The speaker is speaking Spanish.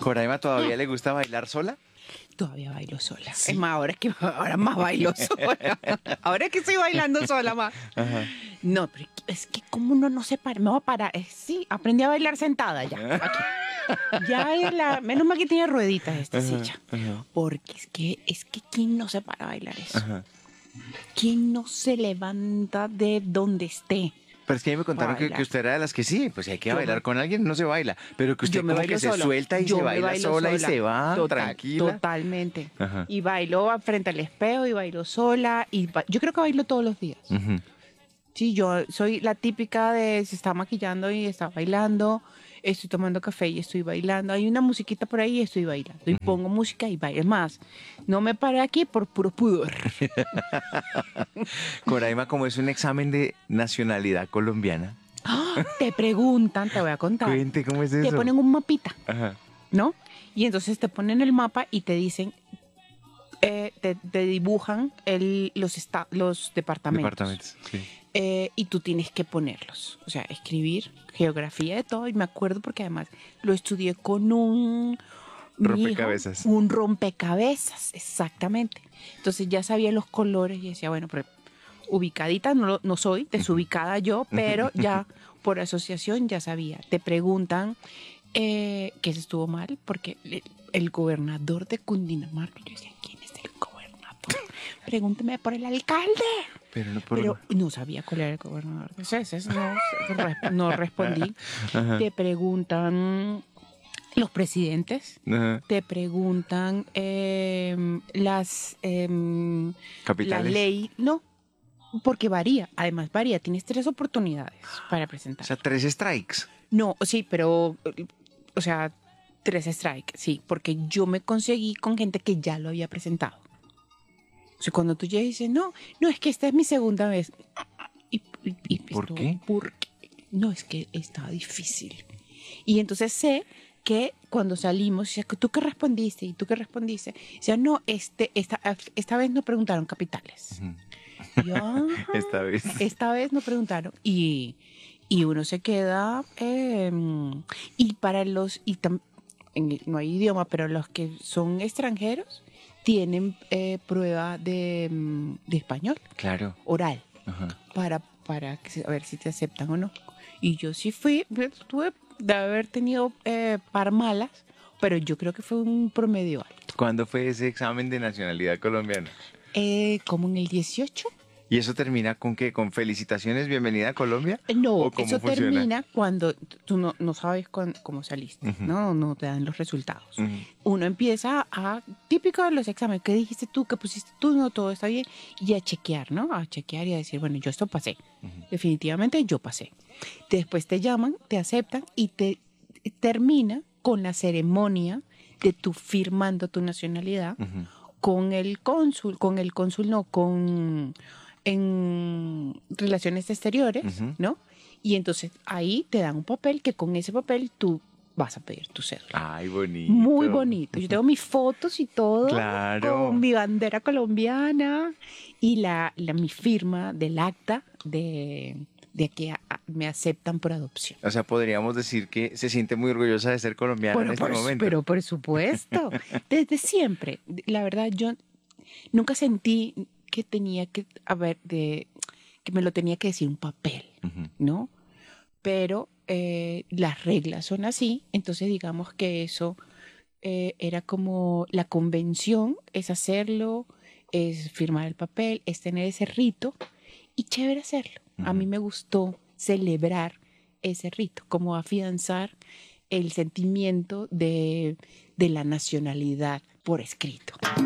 ¿Coraima todavía le gusta bailar sola? Todavía bailo sola. Sí. Es más, ahora más bailo sola. Ahora es que estoy bailando sola más. Ajá. No, pero es que como uno no se para, me voy a parar. Sí, aprendí a bailar sentada ya. Aquí. Ya es menos mal que tiene rueditas esta silla. Ajá. Porque es que ¿quién no se para a bailar eso? Ajá. ¿Quién no se levanta de donde esté? Pero es que a mí me contaron que Bailar. usted era de las que sí, pues si hay que Yo bailar me- con alguien, no se baila. Pero que usted Yo me como bailo que se sola. suelta y Yo se me baila bailo sola y se va tranquila. Totalmente. Ajá. Y bailo frente al espejo y bailo sola. Yo creo que bailo todos los días. Ujú. Sí, yo soy la típica de se está maquillando y está bailando, estoy tomando café y estoy bailando, hay una musiquita por ahí y estoy bailando, y pongo música y bailo. Es más, no me paré aquí por puro pudor. Coraima, como es un examen de nacionalidad colombiana. Te preguntan, te voy a contar, Cuente cómo es te eso. ponen un mapita, Ajá. ¿no? Y entonces te ponen el mapa y te dicen, te dibujan los departamentos. Departamentos, sí. Y tú tienes que ponerlos, o sea, escribir geografía de todo. Y me acuerdo porque además lo estudié con mi hijo, Rompecabezas. un rompecabezas, exactamente. Entonces ya sabía los colores y decía, bueno, pero ubicadita no soy, desubicada yo, pero ya por asociación ya sabía. Te preguntan que eso estuvo mal porque el gobernador de Cundinamarca, yo decía, ¿quién es el gobernador? Pregúnteme por el alcalde. Pero no por... Pero no sabía cuál era el gobernador. Entonces, no respondí. Ajá. Te preguntan los presidentes, Ajá. te preguntan la Capitales. ley. No, porque varía. Además, varía. Tienes 3 oportunidades para O presentar. sea, 3 strikes. No, sí, pero, o sea, 3 strikes, sí, porque yo me conseguí con gente que ya lo había presentado. O sea, cuando tú llegas y dices, no, es que esta es mi segunda vez. ¿Y ¿Por esto, qué? ¿por qué? No, es que estaba difícil. Y entonces sé que cuando salimos, decía, ¿tú qué respondiste? ¿Y tú qué respondiste? O sea, no, esta vez no preguntaron capitales. Y yo, ajá, Esta vez. esta vez no preguntaron. Y uno se queda, y para no hay idioma, pero los que son extranjeros tienen prueba de español, Claro. oral, Ajá. para a ver si te aceptan o no. Y yo sí fui, tuve de haber tenido par malas, pero yo creo que fue un promedio alto. ¿Cuándo fue ese examen de nacionalidad colombiana? Como en el 18. ¿Y eso termina con qué? ¿Con felicitaciones, bienvenida a Colombia? No, ¿O cómo eso funciona? termina cuando tú no sabes cómo saliste, Ujú. no te dan los resultados. Ujú. Uno empieza típico de los exámenes, ¿qué dijiste tú? ¿Qué pusiste tú? No, todo está bien. Y a chequear, ¿no? A chequear y a decir, bueno, yo esto pasé. Definitivamente yo pasé. Después te llaman, te aceptan y te termina con la ceremonia de tú firmando tu nacionalidad Ujú. con el cónsul no, en Relaciones Exteriores, Ujú. ¿no? Y entonces ahí te dan un papel que con ese papel tú vas a pedir tu cédula. Ay, bonito. Muy bonito. Yo tengo mis fotos y todo Claro. con mi bandera colombiana y mi firma del acta de que me aceptan por adopción. O sea, podríamos decir que se siente muy orgullosa de ser colombiana en este momento. Pero por supuesto, desde siempre. La verdad, yo nunca sentí que tenía que que me lo tenía que decir un papel, Ujú. ¿no? Pero las reglas son así, entonces digamos que eso era como la convención, es hacerlo, es firmar el papel, es tener ese rito y chévere hacerlo. A mí me gustó celebrar ese rito, como afianzar el sentimiento de la nacionalidad por escrito.